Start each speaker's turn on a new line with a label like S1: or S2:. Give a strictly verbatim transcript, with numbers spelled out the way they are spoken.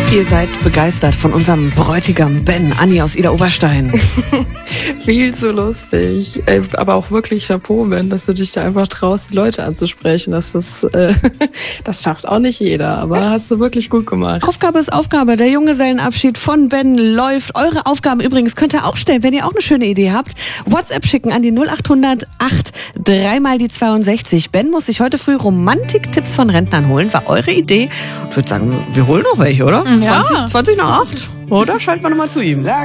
S1: Ihr seid begeistert von unserem Bräutigam Ben, Anni aus Ida Oberstein.
S2: Viel zu lustig. Aber auch wirklich Chapeau, Ben, dass du dich da einfach traust, die Leute anzusprechen. Das, ist, äh, das schafft auch nicht jeder, aber hast du wirklich gut gemacht.
S1: Aufgabe ist Aufgabe. Der Junggesellenabschied von Ben läuft. Eure Aufgaben übrigens könnt ihr auch stellen, wenn ihr auch eine schöne Idee habt. WhatsApp schicken an die null acht hundert acht dreimal die zweiundsechzig. Ben muss sich heute früh Romantiktipps von Rentnern holen. War eure Idee. Ich würde sagen, wir holen noch welche, oder?
S3: Ja.
S1: zwanzig, zwanzig nach acht. Oder? Schalten wir nochmal zu ihm.